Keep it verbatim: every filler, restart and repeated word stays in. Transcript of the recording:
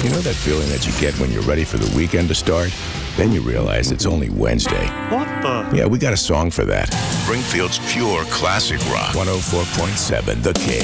You know that feeling that you get when you're ready for the weekend to start? Then you realize it's only Wednesday. What the? Yeah, we got a song for that. Springfield's pure classic rock. one oh four point seven The King.